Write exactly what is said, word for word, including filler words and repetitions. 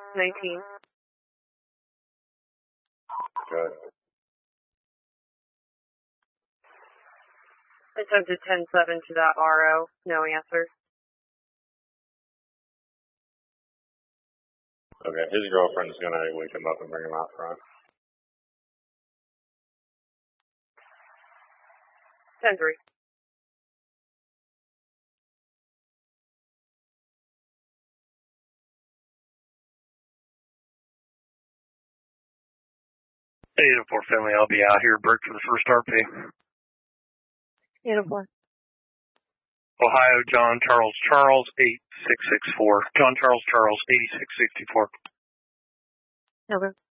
nineteen. Good. I sent a ten seven to that R O. No answer. Okay, his girlfriend's going to wake him up and bring him out front. ten three. eight oh four family, I'll be out here. Break for the first R P. eight oh four. Ohio, John Charles Charles, eight six six four. John Charles Charles, eighty-six sixty-four. Okay.